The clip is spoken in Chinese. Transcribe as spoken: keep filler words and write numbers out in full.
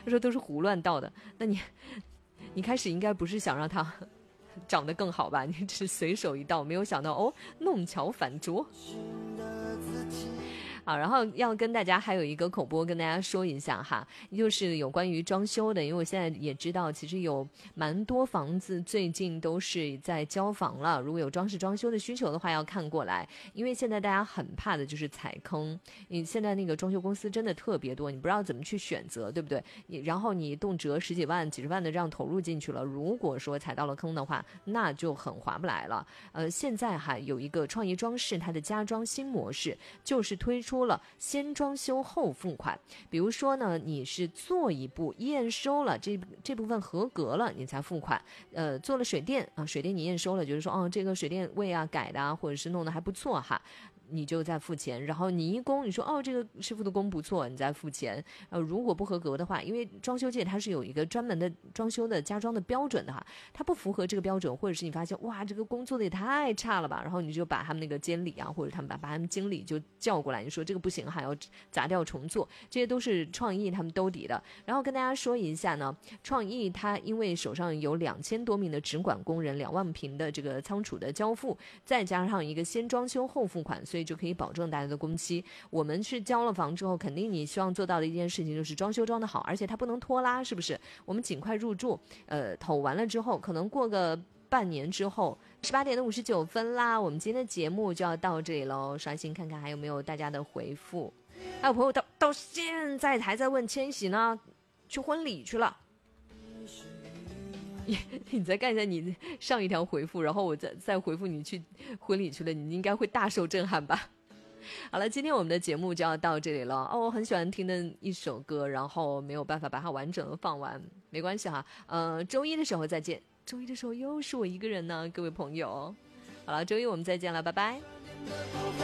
他说都是胡乱倒的。那你你开始应该不是想让它长得更好吧？你只是随手一倒，没有想到哦，弄巧反拙。好，然后要跟大家还有一个口播跟大家说一下哈，就是有关于装修的，因为我现在也知道其实有蛮多房子最近都是在交房了，如果有装饰装修的需求的话要看过来，因为现在大家很怕的就是踩坑，你现在那个装修公司真的特别多，你不知道怎么去选择，对不对？你然后你动辄十几万几十万的这样投入进去了，如果说踩到了坑的话，那就很划不来了。呃，现在哈有一个创意装饰它的家装新模式，就是推出出了先装修后付款，比如说呢，你是做一步验收了，这这部分合格了，你才付款。呃，做了水电啊，水电你验收了，就是说，哦，这个水电位啊改的啊，或者是弄得还不错哈。你就再付钱，然后泥工，你说哦这个师傅的工不错，你再付钱。呃，如果不合格的话，因为装修界它是有一个专门的装修的家装的标准的哈，它不符合这个标准，或者是你发现哇这个工作的也太差了吧，然后你就把他们那个监理啊，或者他们把把他们经理就叫过来，你说这个不行，还要砸掉重做，这些都是创意他们兜底的。然后跟大家说一下呢，创意它因为手上有两千多名的直管工人，两万平的这个仓储的交付，再加上一个先装修后付款，所以就可以保证大家的工期。我们是交了房之后，肯定你希望做到的一件事情就是装修装得好，而且它不能拖拉，是不是？我们尽快入住，呃，投完了之后，可能过个半年之后，十八点的五十九分啦，我们今天的节目就要到这里喽。刷新看看还有没有大家的回复。还有朋友到到现在还在问千玺呢，去婚礼去了。你你再看一下你上一条回复，然后我再再回复你去婚礼去了，你应该会大受震撼吧。好了，今天我们的节目就要到这里了。哦，我很喜欢听的一首歌，然后没有办法把它完整的放完，没关系哈。呃，周一的时候再见。周一的时候又是我一个人呢，各位朋友。好了，周一我们再见了，拜拜。